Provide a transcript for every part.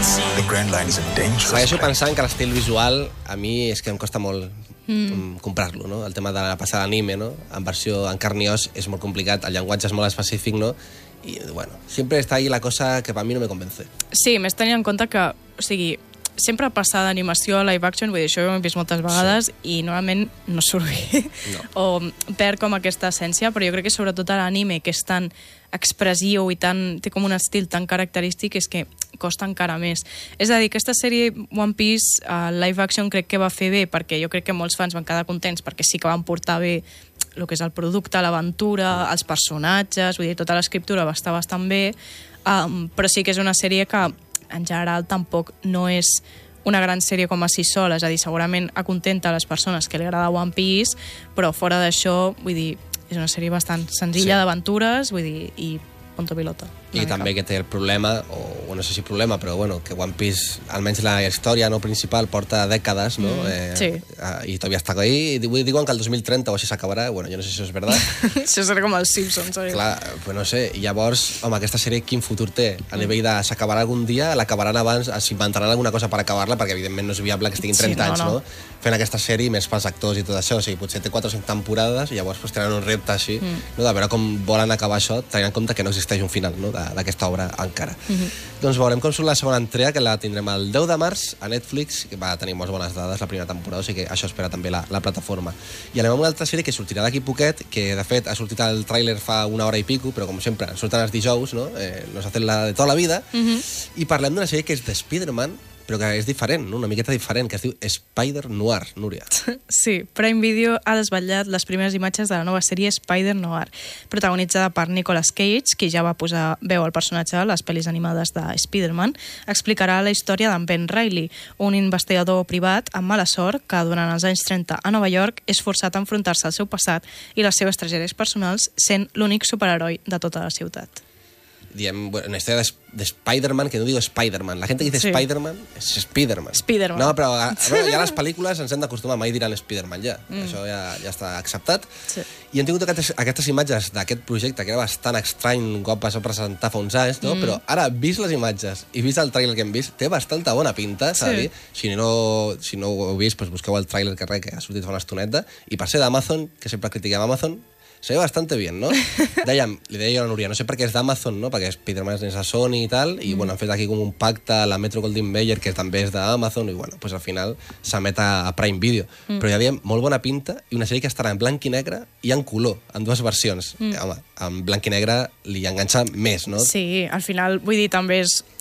The Grand Line is a dangerous Segueixo place. pensant que l'estil visual a mi és que em costa molt comprar-lo, no? El tema de passar l'anime, no? En versió en carn i os és molt complicat, el llenguatge és molt específic, no? I, bueno, siempre está ahí la cosa que per mi no me convence. Sí, més tenint en compte que, o sigui, sempre passar d'animació a live action, vull dir, això ho hem vist moltes vegades i normalment no surt bé o perd com aquesta essència, però jo crec que sobretot a l'anime, que és tan expressiu i té com un estil tan característic, és que costa encara més. És a dir, aquesta sèrie One Piece live action crec que va fer bé, perquè jo crec que molts fans van quedar contents, perquè sí que van portar bé el que és el producte, l'aventura, els personatges, vull dir, tota l'escriptura va estar bastant bé, però sí que és una sèrie que en general tampoc no és una gran sèrie com a si sola, és a dir, segurament acontenta a les persones que li agrada One Piece, però fora d'això, vull dir, és una sèrie bastant senzilla d'aventures, vull dir, i punto pilota. I també que té el problema, o no sé si problema, però bueno, que One Piece, almenys la història no principal, porta dècades, no? Sí. I todavía està ahí, i diuen que el 2030 o així s'acabarà, bueno, jo no sé si això és veritat. Això serà com els Simpsons, oi? Clar, pues no sé, i llavors, home, aquesta sèrie quin futur té? A nivell de s'acabarà algun dia, l'acabaran abans, s'inventaran alguna cosa per acabar-la, perquè evidentment no és viable que estiguin 30 anys, no? Fent aquesta sèrie, més pels actors i tot això, o sigui, potser té 4 o 5 temporades, i llavors pues, tenen un repte així, no? De veure com volen acabar això, tenint en compte que no existeix un final, no? D'aquesta obra encara. Doncs veurem com surt la segona entrega, que la tindrem el 10 de març a Netflix, que va tenir moltes bones dades la primera temporada, o sigui que això espera també la plataforma. I anem amb una altra sèrie que sortirà d'aquí poquet, que de fet ha sortit el tràiler fa una hora i pico, però com sempre surten els dijous, no? Nos hacen la de tota la vida, i parlem d'una sèrie que és de Spider-Man, però que és diferent, no? Una miqueta diferent, que es diu Spider-Noir, Núria. Sí, Prime Video ha desvetllat les primeres imatges de la nova sèrie Spider-Noir, protagonitzada per Nicolas Cage, qui ja va posar veu al personatge a les pel·lis animades de Spider-Man. Explicarà la història d'en Ben Reilly, un investigador privat amb mala sort que durant els anys 30 a Nova York és forçat a enfrontar-se al seu passat i les seves tragèdies personals, sent l'únic superheroi de tota la ciutat. Diem, bueno, una història de Spider-Man, que no digo Spider-Man. La gent que dice Spider-Man és Spider-Man. Spider-Man. No, però ja a les pel·lícules ens hem d'acostumar, mai diran Spider-Man ja. Això ja està acceptat. Sí. I hem tingut aquestes imatges d'aquest projecte, que era bastant estrany, un cop es va presentar fa uns anys, no? Però ara, vist les imatges i vist el tràiler que hem vist, té bastanta bona pinta, s'ha de dir. Si no ho heu vist, doncs busqueu el tràiler que ha sortit fa una estoneta. I per ser d'Amazon, que sempre critiquem Amazon, se ve bastante bien, no? Li deia jo a la Núria, no sé per què és d'Amazon, no? Perquè Spider-Man és a Sony i tal, i bueno, han fet aquí com un pacte a la Metro Goldwyn Mayer, que també és d'Amazon, i bueno, pues al final s'emet a Prime Video. Però ja diem, molt bona pinta, i una sèrie que estarà en blanc i negre i en color, en dues versions. Home, en blanc i negre li enganxa més, no? Sí, al final, vull dir, també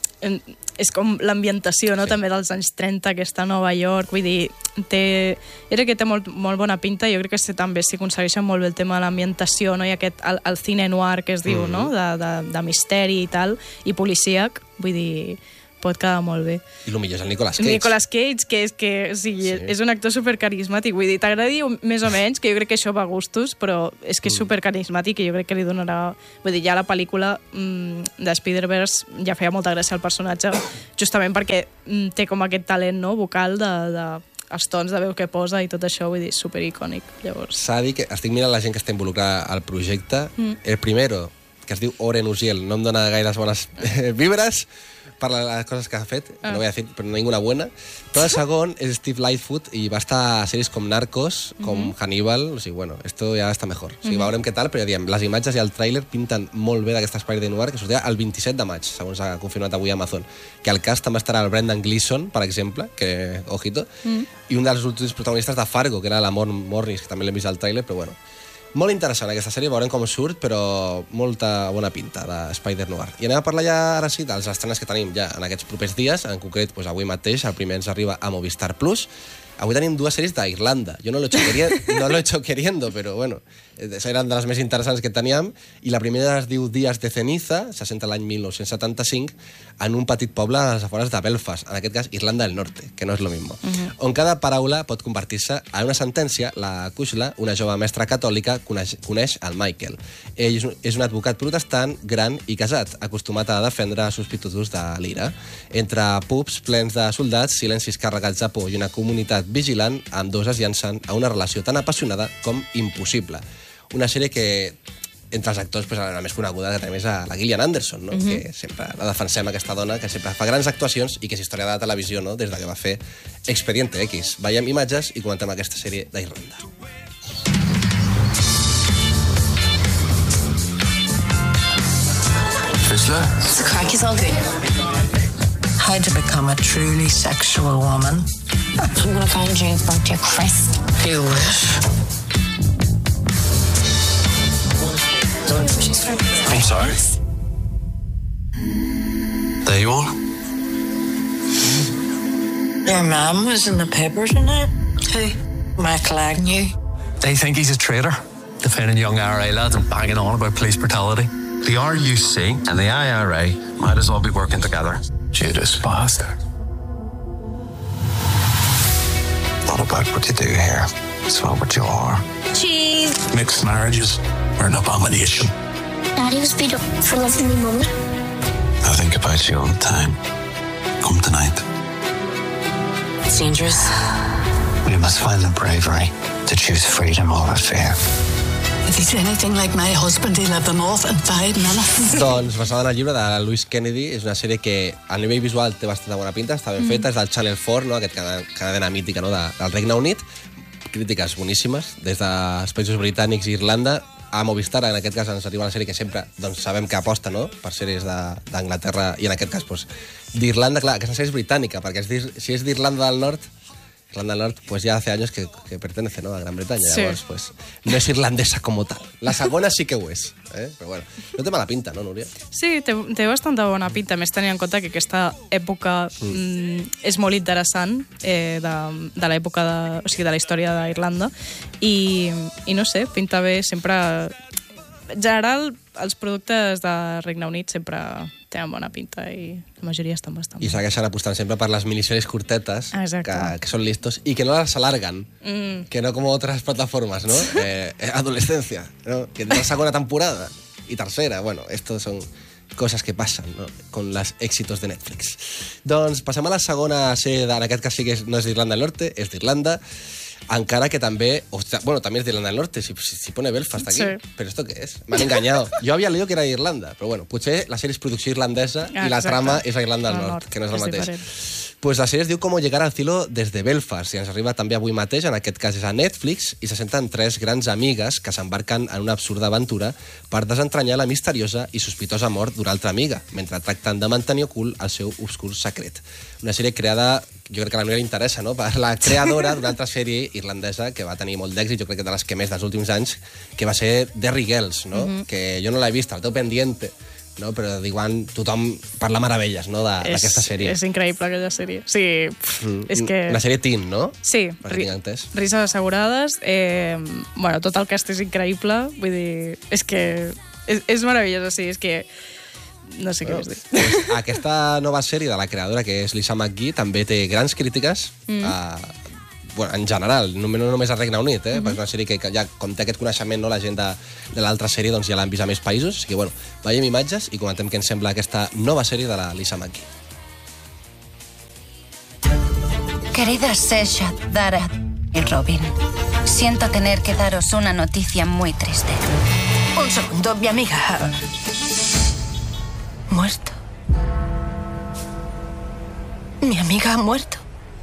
és com l'ambientació, no? També dels anys 30, aquesta Nova York, vull dir, jo crec que té molt bona pinta, jo crec que també s'hi aconsegueixen molt bé el tema de l'ambientació, no? I el cine noir que es diu, no? De misteri i tal, i policíac, vull dir, pot quedar molt bé. I el millor és el Nicolas Cage. Nicolas Cage, que és un actor supercarismàtic, vull dir, t'agradi més o menys, que jo crec que això va a gustos, però és que és supercarismàtic i jo crec que li donarà... Vull dir, ja la pel·lícula de Spider-Verse ja feia molta gràcia al personatge, justament perquè té com aquest talent, no?, vocal de els tons de veu que posa i tot això, vull dir, supericònic, llavors. S'ha de dir que estic mirant la gent que està involucrada al projecte. El primero, que es diu Oren Uziel, no em dona gaires bones vibres per les coses que ha fet, no voy a decir, però ninguna buena. Però el segon és Steve Lightfoot i va estar a sèries com Narcos, com Hannibal, o sigui, bueno, esto ja està mejor. O sigui, veurem què tal, però ja diem, les imatges i el tràiler pinten molt bé d'aquesta Spider-Noir, que sortirà el 27 de maig, segons ha confirmat avui Amazon. Que al cast també estarà el Brendan Gleeson, per exemple, que, ojito, i un dels últims protagonistes de Fargo, que era l'Amor Morris, que també l'hem vist al tràiler, però bueno. Molt interessant aquesta sèrie, veurem com surt, però molta bona pinta de Spider-Noir. I anem a parlar ja, ara sí, dels estrenes que tenim ja en aquests propers dies, en concret, doncs, avui mateix, el primer ens arriba a Movistar Plus. Avui tenim dues sèries d'Irlanda. Jo no lo he hecho queriendo, però bueno, eren de les més interessants que teníem, i la primera es diu Dies de Ceniza, se senta l'any 1975, en un petit poble a les afores de Belfast, en aquest cas Irlanda del Norte, que no és lo mismo, on cada paraula pot convertir-se en una sentència. La Kushla, una jove mestra catòlica, coneix el Michael. Ell és un advocat protestant, gran i casat, acostumat a defendre sospitosos de l'ira. Entre pubs plens de soldats, silencis carregats de por i una comunitat vigilant, amb dos es llancen a una relació tan apassionada com impossible. Una sèrie que entre els actors, pues, la més coneguda que tenim és la Gillian Anderson, no? Que sempre la defensem, aquesta dona, que sempre fa grans actuacions i que és història de la televisió, no? Des de que va fer Expediente X. Veiem imatges i comentem aquesta sèrie d'Irlanda. The crack is all good. How to become a truly sexual woman? I'm gonna find James burnt to a crisp. You wish. I'm sorry. There you are. Your mum was in the paper tonight. Who? Michael Agnew. They think he's a traitor, defending young IRA lads and banging on about police brutality. The RUC and the IRA might as well be working together. Judas bastard. Not about what you do here. It's about what you are. Cheese. Mixed marriages are an abomination. Daddy was beat up for loving me, Mummy. I think about you all the time. Come tonight. It's dangerous. We must find the bravery to choose freedom over fear. If he's anything like my husband, he'll have them off in 5 minutes. Doncs, basada en el llibre de Louise Kennedy, és una sèrie que a nivell visual té bastant bona pinta, està ben feta, és del Channel 4, no? Aquest cadena mítica, no? del Regne Unit. Crítiques boníssimes, des dels Països Britànics i Irlanda. A Movistar, en aquest cas, ens arriba la sèrie que sempre doncs, sabem que aposta, no?, per sèries d'Anglaterra i, en aquest cas, doncs, d'Irlanda. Clar, aquesta sèrie és britànica, perquè si és d'Irlanda del Nord, pues ya hace años que pertenece, ¿no?, a Gran Bretaña. Sí. Llavors, pues, no és irlandesa com tal. La segona sí que ho és, però bueno, no té mala pinta, no, Núria? Sí, té bastanta bona pinta, més tenint en compte que aquesta època és molt interessant, de l'època o sigui, de la història d'Irlanda, i no sé, pinta bé sempre. En general, els productes de Regne Unit sempre tenen bona pinta i la majoria estan bastant I segueixen apostant sempre per les minisèries curtetes, que són listos, i que no les alargan, que no com otras plataformas, ¿no? Adolescencia, ¿no? Que la segunda temporada y tercera, bueno, estos son cosas que passen, no?, con los éxitos de Netflix. Doncs passem a la segona sèrie, en aquest cas sí que no és d'Irlanda del Norte, és d'Irlanda, encara que també, bueno, també és d'Irlanda del Norte, si pone Belfast aquí, sí. Però esto què és? M'han enganyat. Jo havia leído que era d'Irlanda, però bueno, potser la sèrie és producció irlandesa i la trama és a Irlanda del Nord, que no és el mateix. Pues la sèrie es diu Cómo llegar al cielo desde Belfast i ens arriba també avui mateix, en aquest cas és a Netflix, i se senten 3 grans amigues que s'embarquen en una absurda aventura per desentranyar la misteriosa i sospitosa mort d'una altra amiga, mentre tracten de mantenir ocult el seu obscur secret. Una sèrie creada, jo crec que a la Núria li interessa, no?, per la creadora d'una altra sèrie irlandesa que va tenir molt d'èxit, jo crec que de les que més dels últims anys, que va ser Derry Girls, no?, que jo no l'he vist, el teu pendiente, no? Però diuen, tothom parla meravelles, no?, d'aquesta sèrie. És increïble aquella sèrie. Sí, és que... Una sèrie teen, no? Sí, rises assegurades. Bueno, tot el cast és increïble, vull dir, és que és meravellós, sí, és que no sé què més dir. Pues aquesta nova sèrie de la creadora, que és Lisa McGee, també té grans crítiques bueno, en general, no només al Regne Unit, perquè és una sèrie que ja, com té aquest coneixement, no, la gent de l'altra sèrie, doncs ja l'han vist a més països. Així que, bueno, veiem imatges i comentem què ens sembla aquesta nova sèrie de la Lisa McGee. Querida Sesha, Dara y Robin, siento tener que daros una noticia muy triste. Un segundo, mi amiga ha muerto. Mi amiga ha muerto.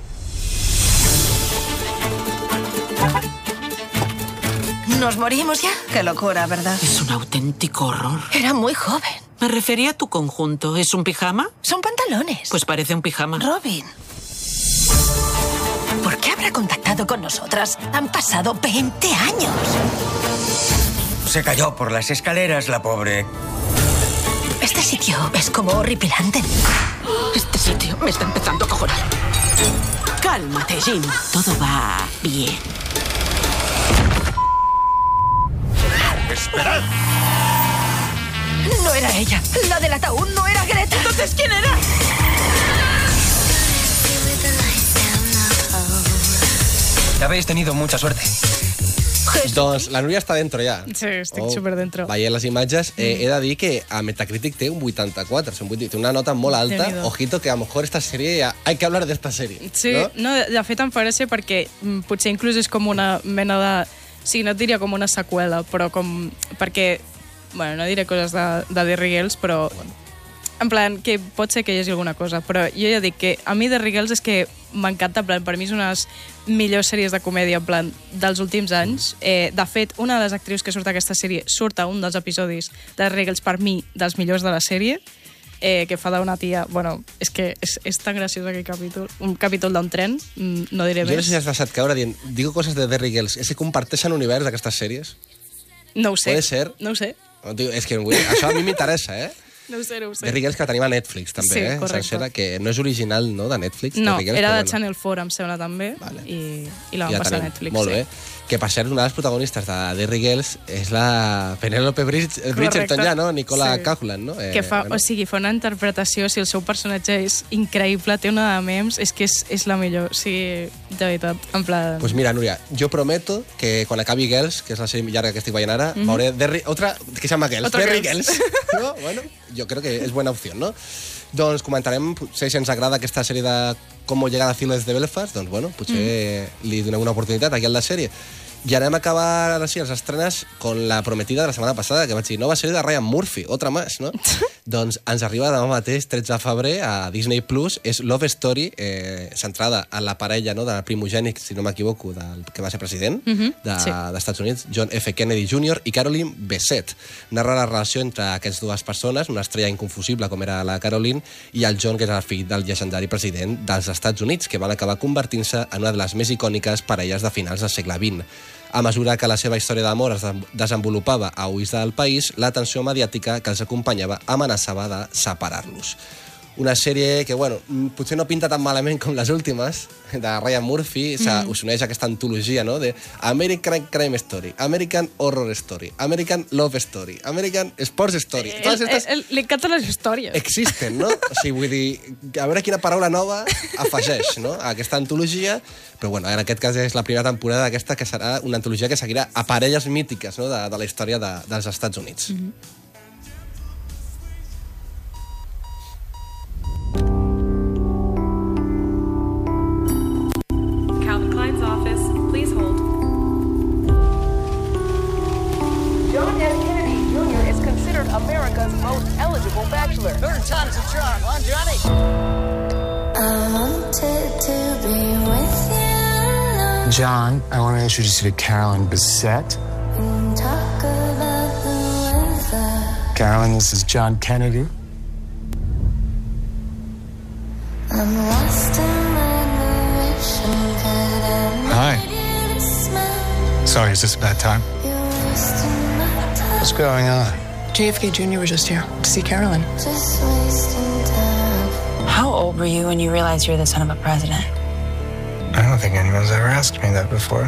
¿Nos morimos ya? Qué locura, ¿verdad? Es un auténtico horror. Era muy joven. Me refería a tu conjunto. ¿Es un pijama? Son pantalones. Pues parece un pijama. Robin, ¿por qué habrá contactado con nosotras? Han pasado 20 años. Se cayó por las escaleras, la pobre. Este sitio es como horripilante. Este sitio me está empezando a cojonar. Cálmate, Jim. Todo va bien. ¡Esperad! No era ella. La del ataúd no era Greta. Entonces, ¿quién era? Habéis tenido mucha suerte. Doncs la Núria està dentro ja. Sí, estic super dentro. Veient les imatges, he de dir que a Metacritic té un 84, té una nota molt alta. Ojito que a lo mejor esta serie, hay que hablar de esta serie. Sí, no, de fet em fa gràcia perquè potser inclús és com una mena de... Sí, no et diria com una seqüela, però com... Perquè Bueno, no diré coses de Derry Girls, però... En plan, que pot ser que hi hagi alguna cosa, però jo ja dic que a mi Derry Girls és que m'encanta, en plan, per mi és una de les millors sèries de comèdia, en plan, dels últims anys. De fet, una de les actrius que surt a aquesta sèrie surt a un dels episodis de Derry Girls, per mi, dels millors de la sèrie, que fa d'una tia... Bueno, és que és tan graciós aquell capítol. Un capítol d'un tren, no diré més. Jo no sé si has deixat caure dient, digo coses de Derry Girls, és que comparteixen univers d'aquestes sèries? No ho sé. Puede ser? No ho sé. És que això a mi m'interessa, No ho sé, no ho sé. Derry Girls que tenim a Netflix, també, Sí, correcte. sencera, que no és original, no?, de Netflix. No, Derry Girls, era però de Channel 4, em sembla, també, i la van passar a Netflix. Molt bé. Que, per cert, una de les protagonistes de Derry Girls és la Penélope Bridgerton, ja, no? Nicola Coughlan, no? Que fa, o sigui, fa una interpretació, si el seu personatge és increïble, té una de memes, és que és la millor, o sigui, de veritat, en plan... Pues mira, Núria, jo prometo que quan acabi Girls, que és la sèrie llarga que estic veient ara, veuré otra que se llama Girls, Derry Girls. ¿No? Bueno, jo crec que és buena opció, no? Doncs comentarem, potser si ens agrada aquesta sèrie de Com llega a Files de Belfast, doncs bueno, potser li donem una oportunitat aquí a la sèrie. I anem a acabar ara sí els estrenes con la prometida de la setmana passada, que vaig dir, nova sèrie de Ryan Murphy, otra más, no? Doncs ens arriba demà mateix, 13 de febrer, a Disney Plus, és Love Story, centrada en la parella, no?, del primogènic, si no m'equivoco, que va ser president dels Estats Units, John F. Kennedy Jr. i Caroline Bessette. Narra la relació entre aquestes dues persones, una estrella inconfusible com era la Caroline, i el John, que és el fill del llegendari president dels Estats Units, que van acabar convertint-se en una de les més icòniques parelles de finals del segle XX. A mesura que la seva història d'amor es desenvolupava a ulls del país, la tensió mediàtica que els acompanyava amenaçava de separar-los. Una sèrie que, bueno, potser no pinta tan malament com les últimes, de Ryan Murphy, us uneix aquesta antologia, no?, de American Crime Story, American Horror Story, American Love Story, American Sports Story. Li encanten les històries. Existen, no? O sigui, vull dir, a veure quina paraula nova afegeix, no?, a aquesta antologia, però bueno, en aquest cas és la primera temporada d'aquesta, que serà una antologia que seguirà a parelles mítiques, no?, de la història dels Estats Units. John F. Kennedy Jr. is considered America's most eligible bachelor. Third time's a charm, huh, Johnny? I wanted to be with you. John, I want to introduce you to Carolyn Bessette. And talk about the weather. Carolyn, this is John Kennedy. I'm lost in admiration. Hi. Sorry, is this a bad time? What's going on? JFK Jr. was just here to see Carolyn. Just wasting time. How old were you when you realized you were the son of a president? I don't think anyone's ever asked me that before.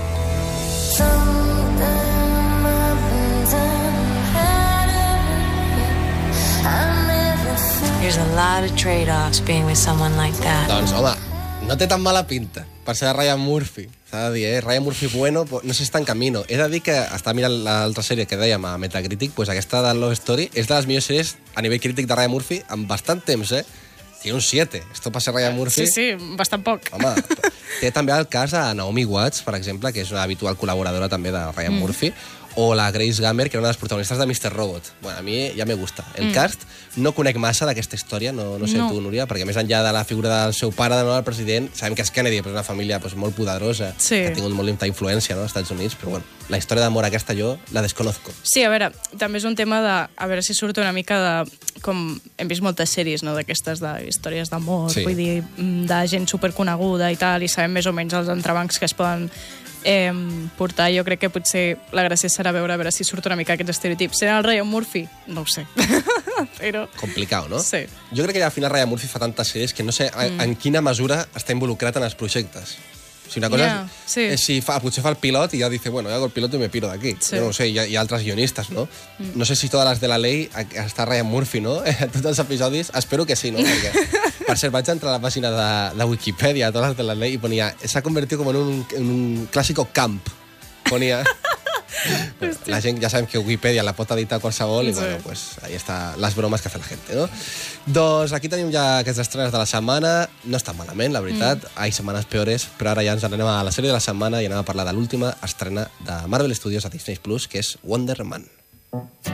There's a lot of trade-offs being with someone like that. Doncs, home, no té tan mala pinta per ser Ryan Murphy. S'ha de dir, Ryan Murphy bueno, no sé si està en camino. He de dir que està mirant l'altra sèrie que dèiem a Metacritic, pues aquesta de Love Story és de les millors sèries a nivell crític de Ryan Murphy en bastant temps, Tiene un 7. Esto per ser Ryan Murphy... Sí, bastant poc. Home, té també el cas de Naomi Watts, per exemple, que és una habitual col·laboradora també de Ryan Murphy, o la Grace Gamer, que era una de les protagonistes de Mr. Robot. Bueno, a mi ja me gusta. El cast no conec massa d'aquesta història, no sé tu, Núria, perquè més enllà de la figura del seu pare, del president, sabem que és Kennedy, però és una família molt poderosa, que ha tingut molta influència als Estats Units, però bueno, la història d'amor aquesta jo la desconozco. Sí, a veure, també és un tema de... A veure si surt una mica de... Com hem vist moltes sèries, no?, d'aquestes històries d'amor, vull dir, de gent superconeguda i tal, i sabem més o menys els entrebancs que es poden portar. Jo crec que potser la gràcia serà veure a veure si surt una mica aquests estereotips. Serà el Ryan Murphy? No ho sé. Però... Complicat, no? Sí. Jo crec que al final Ryan Murphy fa tantes sèries que no sé en quina mesura està involucrat en els projectes. O sigui, una cosa és si potser fa el pilot i ja dice, bueno, hago el pilot i me piro d'aquí. Sí. No ho sé, hi ha altres guionistes, no? No sé si totes les de la ley està Ryan Murphy, no? Tots els episodis, espero que sí, no? Perquè, per cert, vaig entrar a la pàgina de Wikipedia, totes les de la ley, i ponia, s'ha convertit com en un clàssico camp. Ponia... Bueno, la gent ja sabem que Wikipedia la pot editar qualsevol i bueno, pues ahí està les bromes que fa la gent, no? Doncs aquí tenim ja aquestes estrenes de la setmana. No està malament, la veritat. Hay setmanes peores, però ara ja ens anem a la sèrie de la setmana i anem a parlar de l'última estrena de Marvel Studios a Disney Plus, que és Wonder Man.